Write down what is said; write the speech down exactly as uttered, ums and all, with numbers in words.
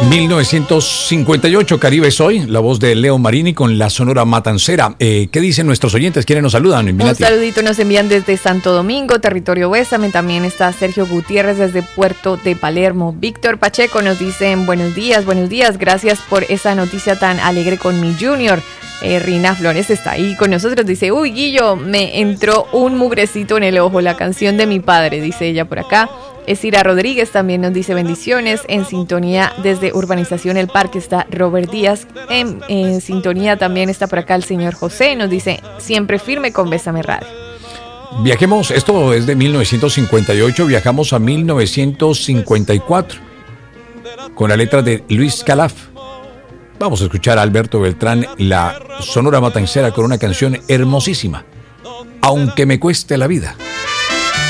mil novecientos cincuenta y ocho, Caribe Soy, la voz de Leo Marini con la Sonora Matancera. Eh, ¿Qué dicen nuestros oyentes? ¿Quiénes nos saludan? Un saludito nos envían desde Santo Domingo, territorio Bésame. También está Sergio Gutiérrez desde Puerto de Palermo. Víctor Pacheco nos dicen buenos días, buenos días. Gracias por esa noticia tan alegre con mi Junior. Eh, Rina Flores está ahí con nosotros. Dice, uy, Guillo, me entró un mugrecito en el ojo. La canción de mi padre, dice ella por acá. Esira Rodríguez también nos dice bendiciones. En sintonía desde Urbanización El Parque está Robert Díaz. En, en sintonía también está por acá el señor José. Nos dice siempre firme con Bésame Radio. Viajemos, esto es de mil novecientos cincuenta y ocho. Viajamos a mil novecientos cincuenta y cuatro con la letra de Luis Calaf. Vamos a escuchar a Alberto Beltrán, la Sonora Matancera, con una canción hermosísima, Aunque me cueste la vida.